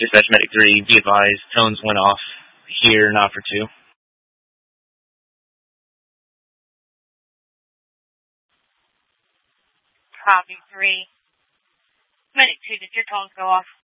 Dispatch Medic 3, be advised, tones went off here, not for 2. Copy 3. Medic 2, did your tones go off?